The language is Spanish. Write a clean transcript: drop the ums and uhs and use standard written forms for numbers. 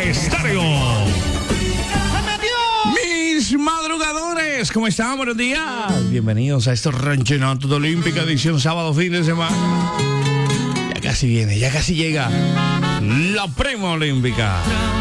Estéreo. Mis madrugadores, ¿cómo están? Buenos días. Bienvenidos a estos Ranchenatos de Olímpica, edición sábado, fin de semana. Ya casi viene, ya casi llega la Prima Olímpica.